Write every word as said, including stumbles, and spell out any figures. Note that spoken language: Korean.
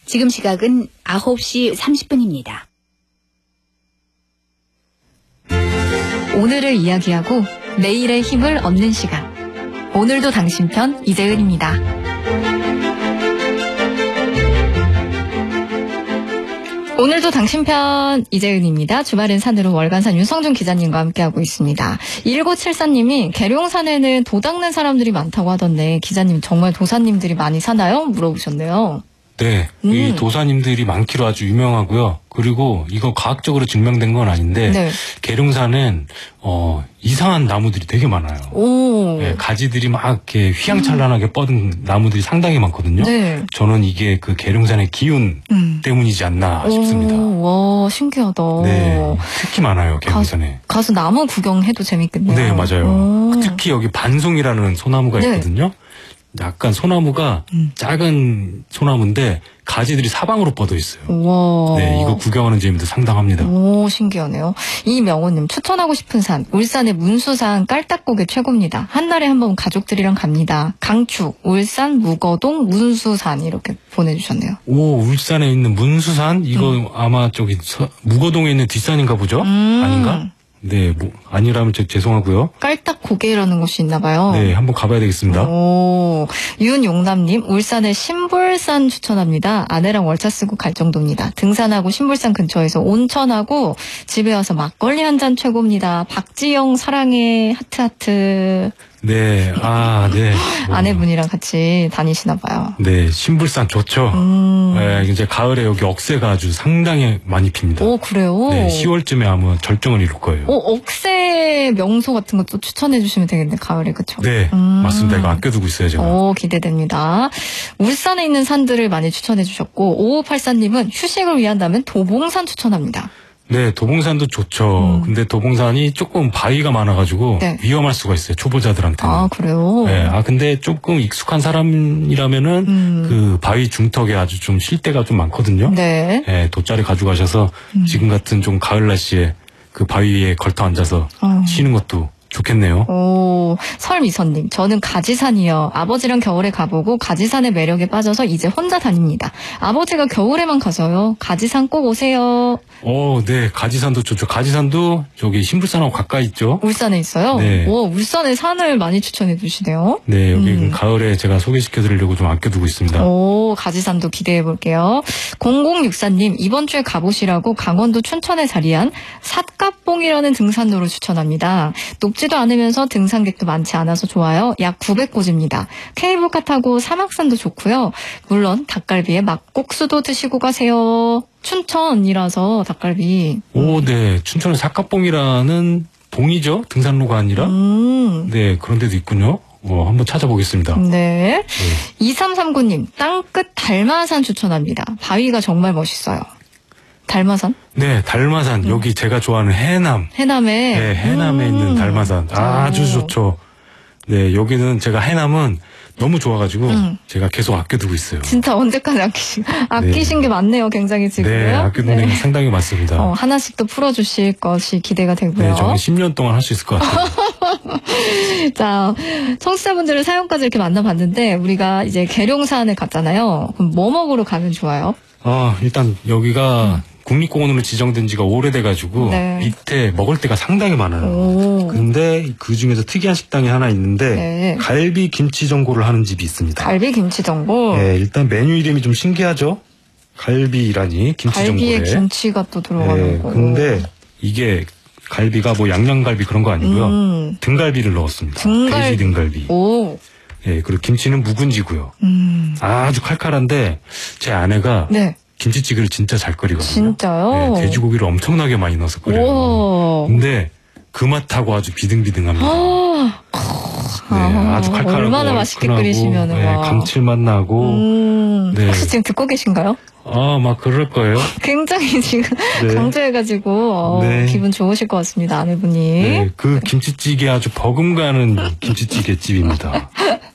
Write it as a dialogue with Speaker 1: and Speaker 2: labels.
Speaker 1: 지금 시각은 아홉 시 삼십 분입니다.
Speaker 2: 오늘을 이야기하고 내일의 힘을 얻는 시간. 오늘도 당신 편 이재은입니다. 오늘도 당신 편 이재은입니다. 주말엔 산으로 월간산 윤성준 기자님과 함께하고 있습니다. 일구칠사님이 계룡산에는 도 닦는 사람들이 많다고 하던데 기자님 정말 도사님들이 많이 사나요? 물어보셨네요.
Speaker 3: 네, 음. 이 도사님들이 많기로 아주 유명하고요. 그리고 이거 과학적으로 증명된 건 아닌데 네. 계룡산은 어, 이상한 나무들이 되게 많아요.
Speaker 2: 오.
Speaker 3: 네, 가지들이 막 이렇게 휘황찬란하게 음. 뻗은 나무들이 상당히 많거든요.
Speaker 2: 네.
Speaker 3: 저는 이게 그 계룡산의 기운 음. 때문이지 않나 싶습니다.
Speaker 2: 오, 와, 신기하다.
Speaker 3: 네, 특히 많아요, 계룡산에.
Speaker 2: 가, 가서 나무 구경해도 재밌겠네요.
Speaker 3: 네, 맞아요. 오. 특히 여기 반송이라는 소나무가
Speaker 2: 네.
Speaker 3: 있거든요. 약간 소나무가 음. 작은 소나무인데 가지들이 사방으로 뻗어 있어요.
Speaker 2: 우와.
Speaker 3: 네, 이거 구경하는 재미도 상당합니다.
Speaker 2: 오, 신기하네요. 이명호님, 추천하고 싶은 산, 울산의 문수산 깔딱고개 최고입니다. 한날에 한번 가족들이랑 갑니다. 강축, 울산, 무거동, 문수산 이렇게 보내주셨네요.
Speaker 3: 오, 울산에 있는 문수산? 이거 음. 아마 저기 서, 무거동에 있는 뒷산인가 보죠?
Speaker 2: 음.
Speaker 3: 아닌가? 네, 뭐 아니라면 저 죄송하고요.
Speaker 2: 깔딱고개라는 곳이 있나 봐요.
Speaker 3: 네, 한번 가봐야 되겠습니다.
Speaker 2: 오, 윤용남님, 울산의 신불산 추천합니다. 아내랑 월차 쓰고 갈 정도입니다. 등산하고 신불산 근처에서 온천하고 집에 와서 막걸리 한 잔 최고입니다. 박지영 사랑해 하트 하트.
Speaker 3: 네, 아, 네.
Speaker 2: 뭐. 아내분이랑 같이 다니시나 봐요.
Speaker 3: 네, 신불산 좋죠.
Speaker 2: 음.
Speaker 3: 네, 이제 가을에 여기 억새가 아주 상당히 많이 핍니다.
Speaker 2: 오, 그래요?
Speaker 3: 네, 시월쯤에 아마 절정을 이룰 거예요.
Speaker 2: 오, 억새 명소 같은 것도 추천해 주시면 되겠네, 가을에, 그쵸?
Speaker 3: 네, 음. 맞습니다. 이거 아껴두고 있어요, 제가.
Speaker 2: 오, 기대됩니다. 울산에 있는 산들을 많이 추천해 주셨고, 오오팔사님은 휴식을 위한다면 도봉산 추천합니다.
Speaker 3: 네, 도봉산도 좋죠. 음. 근데 도봉산이 조금 바위가 많아가지고 네. 위험할 수가 있어요. 초보자들한테는.
Speaker 2: 아, 그래요?
Speaker 3: 네, 아 근데 조금 익숙한 사람이라면은 음. 그 바위 중턱에 아주 좀 쉴 데가 좀 많거든요.
Speaker 2: 네.
Speaker 3: 네, 돗자리 가져가셔서 음. 지금 같은 좀 가을 날씨에 그 바위 위에 걸터 앉아서 음. 쉬는 것도 좋겠네요.
Speaker 2: 오, 설미선님, 저는 가지산이요. 아버지랑 겨울에 가보고 가지산의 매력에 빠져서 이제 혼자 다닙니다. 아버지가 겨울에만 가서요. 가지산 꼭 오세요.
Speaker 3: 오, 네, 가지산도 좋죠. 가지산도 저기 신불산하고 가까이 있죠.
Speaker 2: 울산에 있어요?
Speaker 3: 네.
Speaker 2: 오, 울산에 산을 많이 추천해 주시네요.
Speaker 3: 네, 여기
Speaker 2: 음.
Speaker 3: 가을에 제가 소개시켜 드리려고 좀 아껴두고 있습니다.
Speaker 2: 오, 가지산도 기대해 볼게요. 공공육사님, 이번 주에 가보시라고 강원도 춘천에 자리한 삿갓봉이라는 등산로를 추천합니다. 높지도 않으면서 등산객도 많지 않아서 좋아요. 약 구백 고지입니다. 케이블카 타고 사막산도 좋고요. 물론 닭갈비에 막국수도 드시고 가세요. 춘천이라서 닭갈비.
Speaker 3: 오, 네. 춘천은 삿갓봉이라는 봉이죠. 등산로가 아니라.
Speaker 2: 음.
Speaker 3: 네, 그런 데도 있군요. 어, 한번 찾아보겠습니다.
Speaker 2: 네.
Speaker 3: 네.
Speaker 2: 이삼삼구님, 땅끝 달마산 추천합니다. 바위가 정말 멋있어요. 달마산?
Speaker 3: 네, 달마산. 음. 여기 제가 좋아하는 해남.
Speaker 2: 해남에?
Speaker 3: 네, 해남에 음. 있는 달마산. 아주 좋죠. 네, 여기는 제가 해남은 너무 좋아가지고 음. 제가 계속 아껴두고 있어요.
Speaker 2: 진짜 언제까지 아끼신, 아끼신 네. 게 많네요. 굉장히 지금.
Speaker 3: 네, 아껴두는 네. 게 상당히 많습니다.
Speaker 2: 어, 하나씩 또 풀어주실 것이 기대가 되고요.
Speaker 3: 네, 저는 십 년 동안 할 수 있을 것 같아요.
Speaker 2: 자, 청취자분들의 사연까지 이렇게 만나봤는데 우리가 이제 계룡산을 갔잖아요. 그럼 뭐 먹으러 가면 좋아요?
Speaker 3: 아, 일단 여기가 음. 국립공원으로 지정된 지가 오래돼가지고
Speaker 2: 네.
Speaker 3: 밑에 먹을 데가 상당히 많아요. 오. 근데 그 중에서 특이한 식당이 하나 있는데 네. 갈비 김치 전골을 하는 집이 있습니다.
Speaker 2: 갈비 김치 전골?
Speaker 3: 네, 일단 메뉴 이름이 좀 신기하죠? 갈비라니 김치
Speaker 2: 갈비에
Speaker 3: 전골에.
Speaker 2: 김치가 또 들어가는
Speaker 3: 네,
Speaker 2: 거.
Speaker 3: 근데 이게 갈비가 뭐 양념갈비 그런 거 아니고요. 음. 등갈비를 넣었습니다.
Speaker 2: 등갈비.
Speaker 3: 돼지 등갈비.
Speaker 2: 오.
Speaker 3: 네, 그리고 김치는 묵은지고요.
Speaker 2: 음.
Speaker 3: 아주 칼칼한데 제 아내가
Speaker 2: 네.
Speaker 3: 김치찌개를 진짜 잘 끓이거든요.
Speaker 2: 진짜요?
Speaker 3: 네, 돼지고기를 엄청나게 많이 넣어서 끓여요.
Speaker 2: 오.
Speaker 3: 근데 그 맛하고 아주 비등비등합니다.
Speaker 2: 아.
Speaker 3: 네, 아주 칼칼하고
Speaker 2: 얼마나 맛있게 끓이시면
Speaker 3: 네, 감칠맛 나고.
Speaker 2: 음.
Speaker 3: 네.
Speaker 2: 혹시 지금 듣고 계신가요?
Speaker 3: 아, 막 그럴 거예요.
Speaker 2: 굉장히 지금
Speaker 3: 네.
Speaker 2: 강조해가지고 어,
Speaker 3: 네.
Speaker 2: 기분 좋으실 것 같습니다, 아내분이.
Speaker 3: 네, 그 김치찌개 아주 버금가는 김치찌개 집입니다.